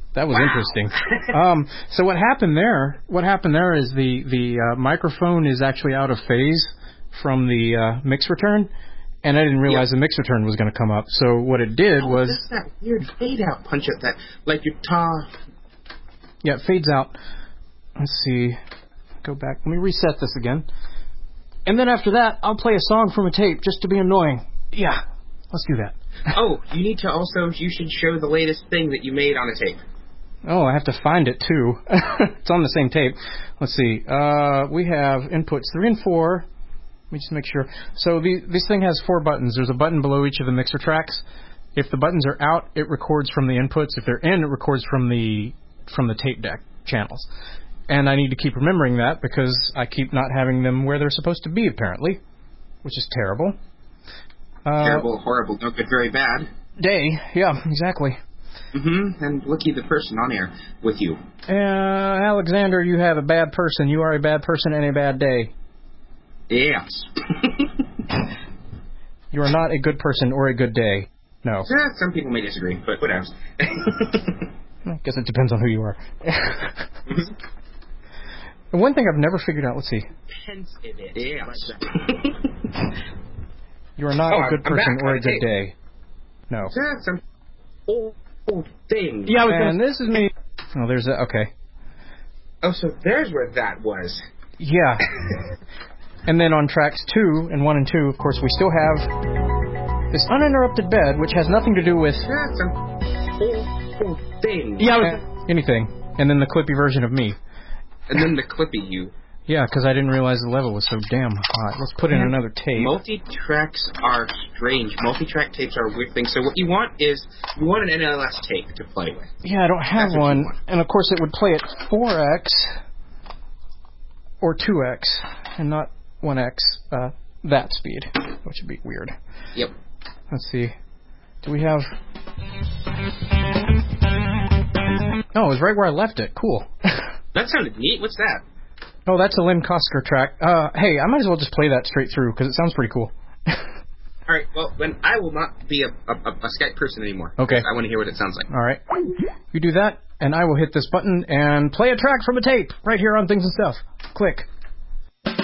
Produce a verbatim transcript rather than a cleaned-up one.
That was wow. interesting. um, so what happened there? What happened there is the the uh, microphone is actually out of phase from the uh, mix return, and I didn't realize yep. the mix return was going to come up. So what it did oh, was that's that weird fade out punch up that like your ta. Yeah, it fades out. Let's see. Go back. Let me reset this again. And then after that, I'll play a song from a tape just to be annoying. Yeah, let's do that. Oh, you need to also, you should show the latest thing that you made on a tape. Oh, I have to find it, too. It's on the same tape. Let's see. Uh, we have inputs three and four. Let me just make sure. So the, this thing has four buttons. There's a button below each of the mixer tracks. If the buttons are out, it records from the inputs. If they're in, it records from the from the tape deck channels. And I need to keep remembering that because I keep not having them where they're supposed to be, apparently, which is terrible. Uh, terrible, horrible, no good, very bad. Day, yeah, exactly. Mm-hmm, and looky the person on air with you. Uh, Alexander, you have a bad person. You are a bad person and a bad day. Yes. You are not a good person or a good day. No. Yeah, some people may disagree, but whatever. I guess it depends on who you are. And one thing I've never figured out, let's see. Hence it is. Yes. You are not oh, a good I'm person or a good tape. day. No. Yeah, some old, old thing. Yeah, and gonna... this is me. Oh, there's that. Okay. Oh, so there's where that was. Yeah. And then on tracks two and one and two, of course, we still have this uninterrupted bed, which has nothing to do with... Yeah, some old, old thing. Yeah, uh, anything. And then the clippy version of me. And then the clippy you. Yeah, because I didn't realize the level was so damn hot. Let's put in another tape. Multi-tracks are strange. Multi-track tapes are a weird thing. So what you want is, you want an N L S tape to play with. Yeah, I don't have That's one. And of course it would play at four X or two X and not one X, uh, that speed, which would be weird. Yep. Let's see. Do we have... Oh, it was right where I left it. Cool. That sounded neat. What's that? Oh, that's a Lynn Kosker track. Uh, hey, I might as well just play that straight through, because it sounds pretty cool. All right, well, then I will not be a, a, a Skype person anymore. Okay. I want to hear what it sounds like. All right. You do that, and I will hit this button and play a track from a tape right here on Things and Stuff. Click.